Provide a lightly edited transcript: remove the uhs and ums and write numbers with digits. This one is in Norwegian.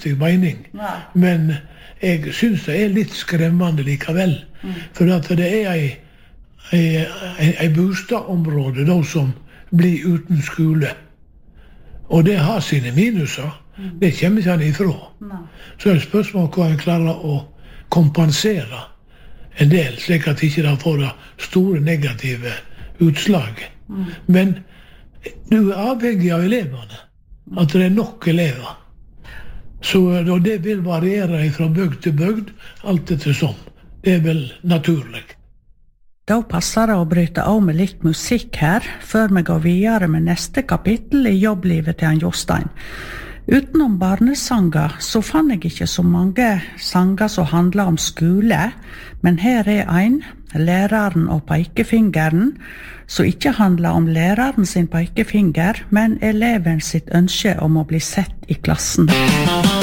fornuftig mening. Nei. Men jeg synes det litt skremmende likevel. For at det ei bostadområde da som blir uten skole. Og det har sine minuser. Det kommer ikke han ifra. Nei. Så er det spørsmål hva en klarer å kompensere en del, slik at ikke det får det store negative utslag. Men du er avhengig av elevene. At det er nok elever. Så det vil variere fra bygd til bygd, alt etter som. Det er vel naturlig. Da passer det å bryte av med litt musikk her, før vi går videre med neste kapittel i jobblivet til han Jostein. Utenom barnesanger så fann jeg ikke så mange sanger som handler om skole, men her er en, læreren og pekefingeren, som ikke handler om læreren sin pekefinger, men eleven sitt ønske om å bli sett i klassen.